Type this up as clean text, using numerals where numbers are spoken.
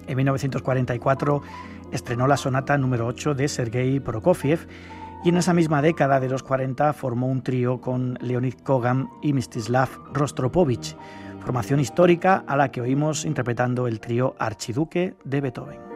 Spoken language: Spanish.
En 1944 estrenó la sonata número 8 de Sergei Prokofiev y en esa misma década de los 40 formó un trío con Leonid Kogan y Mstislav Rostropovich, formación histórica a la que oímos interpretando el trío Archiduque de Beethoven.